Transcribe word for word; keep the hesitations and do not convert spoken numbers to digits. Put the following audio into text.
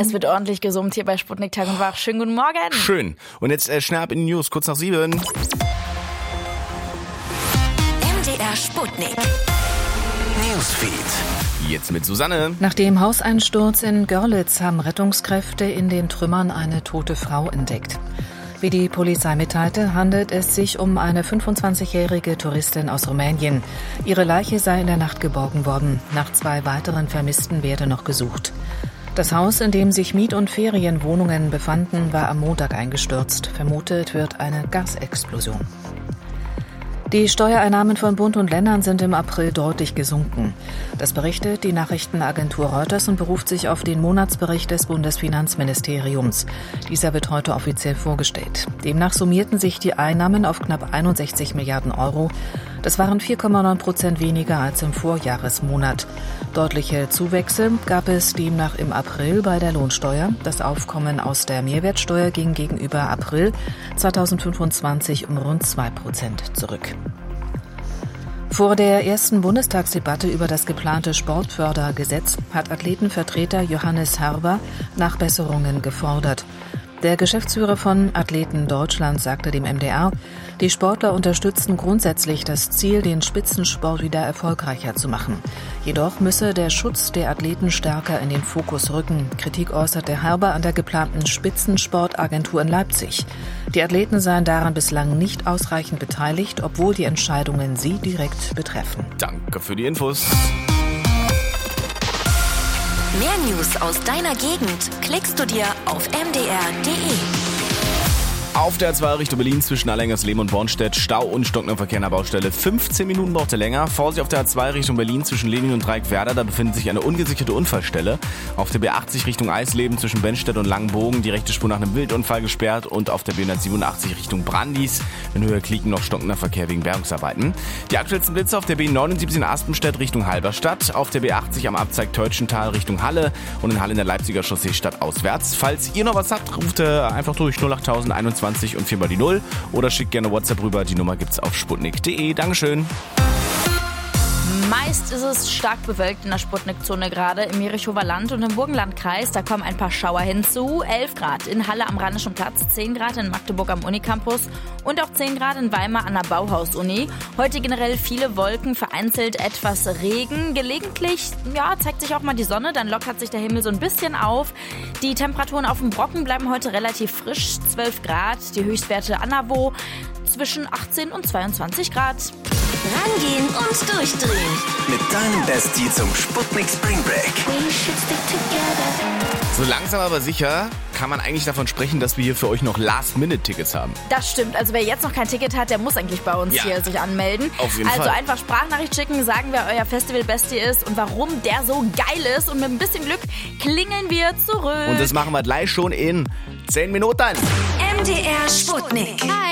Es wird ordentlich gesummt hier bei Sputnik Tag und Wach. Schönen guten Morgen. Schön. Und jetzt äh, schnell ab in die News, kurz nach sieben. M D R Sputnik. Newsfeed. Jetzt mit Susanne. Nach dem Hauseinsturz in Görlitz haben Rettungskräfte in den Trümmern eine tote Frau entdeckt. Wie die Polizei mitteilte, handelt es sich um eine fünfundzwanzigjährige Touristin aus Rumänien. Ihre Leiche sei in der Nacht geborgen worden. Nach zwei weiteren Vermissten werde noch gesucht. Das Haus, in dem sich Miet- und Ferienwohnungen befanden, war am Montag eingestürzt. Vermutet wird eine Gasexplosion. Die Steuereinnahmen von Bund und Ländern sind im April deutlich gesunken. Das berichtet die Nachrichtenagentur Reuters und beruft sich auf den Monatsbericht des Bundesfinanzministeriums. Dieser wird heute offiziell vorgestellt. Demnach summierten sich die Einnahmen auf knapp einundsechzig Milliarden Euro. Das waren vier Komma neun Prozent weniger als im Vorjahresmonat. Deutliche Zuwächse gab es demnach im April bei der Lohnsteuer. Das Aufkommen aus der Mehrwertsteuer ging gegenüber April zweitausendfünfundzwanzig um rund zwei Prozent zurück. Vor der ersten Bundestagsdebatte über das geplante Sportfördergesetz hat Athletenvertreter Johannes Herber Nachbesserungen gefordert. Der Geschäftsführer von Athleten Deutschland sagte dem M D R, die Sportler unterstützen grundsätzlich das Ziel, den Spitzensport wieder erfolgreicher zu machen. Jedoch müsse der Schutz der Athleten stärker in den Fokus rücken. Kritik äußerte Herber an der geplanten Spitzensportagentur in Leipzig. Die Athleten seien daran bislang nicht ausreichend beteiligt, obwohl die Entscheidungen sie direkt betreffen. Danke für die Infos. Mehr News aus deiner Gegend klickst du dir auf m d r punkt d e. Auf der A zwei Richtung Berlin zwischen Allengersleben und Bornstedt Stau und stockender Verkehr an der Baustelle. fünfzehn Minuten braucht er länger. Vorsicht auf der A zwei Richtung Berlin zwischen Lenin und Dreieckwerder. Da befindet sich eine ungesicherte Unfallstelle. Auf der B achtzig Richtung Eisleben zwischen Benstedt und Langenbogen die rechte Spur nach einem Wildunfall gesperrt. Und auf der B hundertsiebenundachtzig Richtung Brandis in Höhe Klieken noch stockender Verkehr wegen Bergungsarbeiten. Die aktuellsten Blitze auf der B neunundsiebzig in Aspenstedt Richtung Halberstadt. Auf der B achtzig am Abzweig Teutschental Richtung Halle. Und in Halle in der Leipziger Chaussee stadtauswärts. Falls ihr noch was habt, ruft äh, einfach durch null acht einundzwanzig und viermal die Null oder schickt gerne WhatsApp rüber. Die Nummer gibt's auf sputnik punkt d e. Dankeschön. Meist ist es stark bewölkt in der Sputnik-Zone gerade im Jerichower Land und im Burgenlandkreis. Da kommen ein paar Schauer hinzu. elf Grad in Halle am Rheinischen Platz, zehn Grad in Magdeburg am Unicampus und auch zehn Grad in Weimar an der Bauhaus-Uni. Heute generell viele Wolken, vereinzelt etwas Regen. Gelegentlich ja, zeigt sich auch mal die Sonne, dann lockert sich der Himmel so ein bisschen auf. Die Temperaturen auf dem Brocken bleiben heute relativ frisch, zwölf Grad. Die Höchstwerte an der Wo zwischen achtzehn und zweiundzwanzig Grad. Rangehen und durchdrehen. Mit deinem Bestie zum Sputnik Spring Break. So langsam aber sicher kann man eigentlich davon sprechen, dass wir hier für euch noch Last-Minute-Tickets haben. Das stimmt. Also wer jetzt noch kein Ticket hat, der muss eigentlich bei uns Ja. hier sich anmelden. Auf jeden also Fall. einfach Sprachnachricht schicken, sagen, wer euer Festival-Bestie ist und warum der so geil ist. Und mit ein bisschen Glück klingeln wir zurück. Und das machen wir gleich schon in zehn Minuten. M D R Sputnik. Hi.